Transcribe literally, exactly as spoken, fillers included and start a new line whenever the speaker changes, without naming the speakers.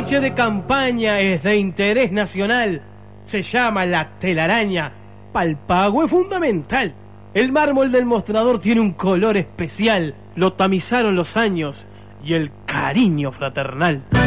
afiche de campaña es de interés nacional. Se llama La Telaraña. Pa'l pago es fundamental. El mármol del mostrador tiene un color especial. Lo tamizaron los años y el cariño fraternal.